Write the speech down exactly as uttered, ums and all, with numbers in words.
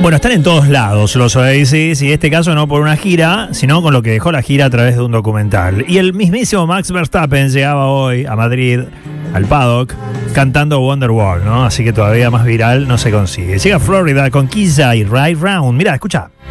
Bueno, están en todos lados los Oasis, y en este caso no por una gira, sino con lo que dejó la gira a través de un documental. Y el mismísimo Max Verstappen llegaba hoy a Madrid, al paddock, cantando Wonderwall, ¿no? Así que todavía más viral no se consigue. Llega a Florida con Kizza y Ride Round. Mirá, escucha.